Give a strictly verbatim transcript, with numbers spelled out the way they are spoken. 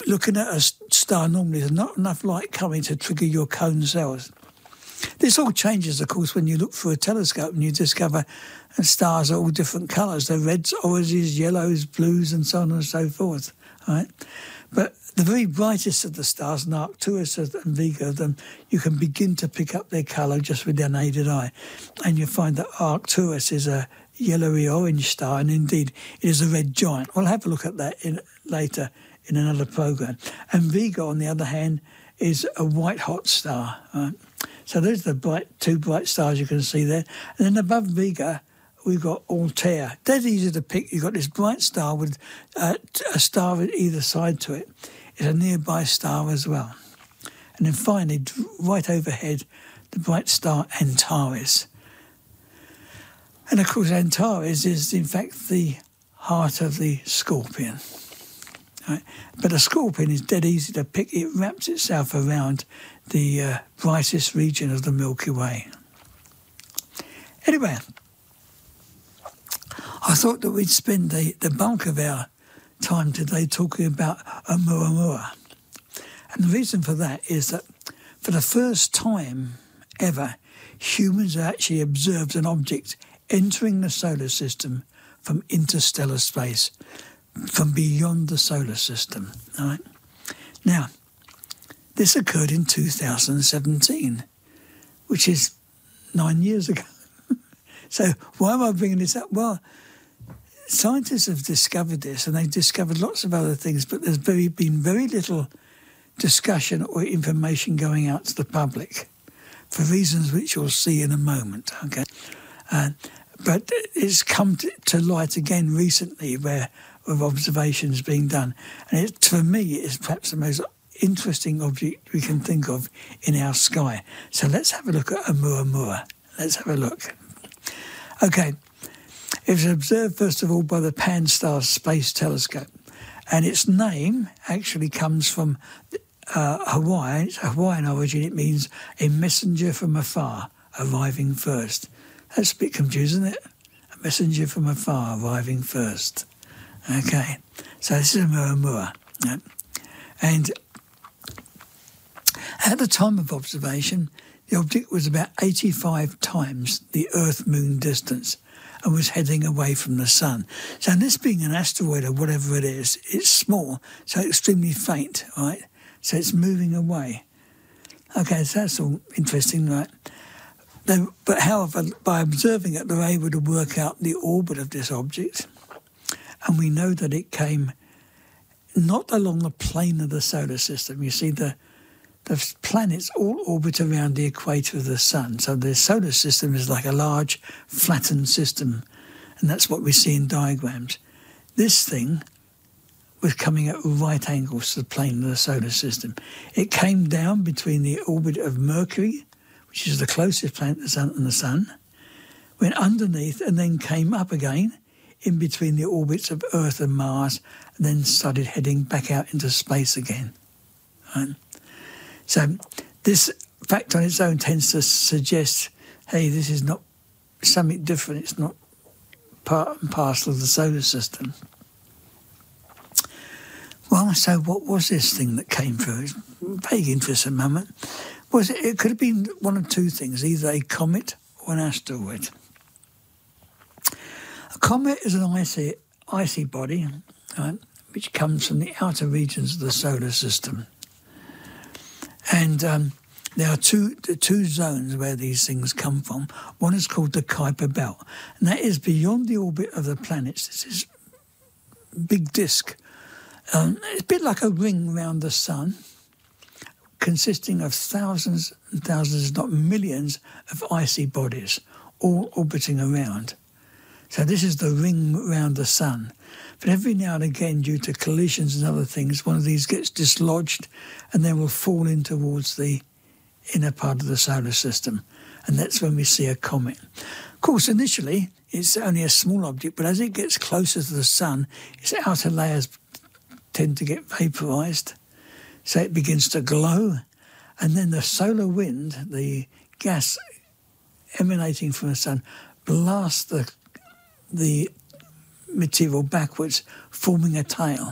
looking at a star normally, there's not enough light coming to trigger your cone cells. This all changes, of course, when you look through a telescope and you discover stars are all different colours. They're reds, oranges, yellows, blues, and so on and so forth. Right? But the very brightest of the stars, and Arcturus and Vega of them, you can begin to pick up their colour just with the unaided eye. And you find that Arcturus is a yellowy orange star, and indeed it is a red giant. We'll have a look at that in, later in another programme. And Vega, on the other hand, is a white-hot star. Right? So there's the bright, two bright stars you can see there. And then above Vega, we've got Altair. Dead easy to pick. You've got this bright star with uh, a star at either side to it. It's a nearby star as well. And then finally, right overhead, the bright star Antares. And of course, Antares is in fact the heart of the Scorpion. Right? But a scorpion is dead easy to pick. It wraps itself around the uh, brightest region of the Milky Way. Anyway, I thought that we'd spend the, the bulk of our time today talking about Oumuamua. And the reason for that is that for the first time ever, humans actually observed an object entering the solar system from interstellar space, from beyond the solar system. All right? Now, this occurred in two thousand seventeen, which is nine years ago. So why am I bringing this up? Well, scientists have discovered this, and they've discovered lots of other things, but there's very, been very little discussion or information going out to the public for reasons which you'll see in a moment, okay? Uh, but it's come to, to light again recently where with observations being done. And it, for me, it's perhaps the most interesting object we can think of in our sky. So let's have a look at Oumuamua. Let's have a look. Okay. It was observed, first of all, by the Pan-STARRS Space Telescope. And its name actually comes from uh, Hawaii. It's a Hawaiian origin. It means a messenger from afar arriving first. That's a bit confusing, isn't it? A messenger from afar arriving first. Okay, so this is Oumuamua. Yeah. And at the time of observation, the object was about eighty-five times the Earth-Moon distance and was heading away from the sun. So this being an asteroid or whatever it is, it's small, so extremely faint, right? So it's moving away. Okay, so that's all interesting, right? They, but however, by observing it, they're able to work out the orbit of this object. And we know that it came not along the plane of the solar system. You see, the the planets all orbit around the equator of the sun. So the solar system is like a large flattened system, and that's what we see in diagrams. This thing was coming at right angles to the plane of the solar system. It came down between the orbit of Mercury, which is the closest planet to the sun, and the sun, went underneath and then came up again in between the orbits of Earth and Mars, and then started heading back out into space again. Right? So this fact on its own tends to suggest, hey, this is not something different. It's not part and parcel of the solar system. Well, so what was this thing that came through? It's vague interest at the moment. Was it, it could have been one of two things, either a comet or an asteroid. A comet is an icy, icy body, right, which comes from the outer regions of the solar system. And um, there are two the two zones where these things come from. One is called the Kuiper Belt, and that is beyond the orbit of the planets. This is a big disk. Um, it's a bit like a ring around the sun, consisting of thousands and thousands, if not millions, of icy bodies, all orbiting around. So this is the ring around the sun. But every now and again, due to collisions and other things, one of these gets dislodged and then will fall in towards the inner part of the solar system. And that's when we see a comet. Of course, initially, it's only a small object, but as it gets closer to the sun, its outer layers tend to get vaporized. So it begins to glow. And then the solar wind, the gas emanating from the sun, blasts the the material backwards, forming a tail.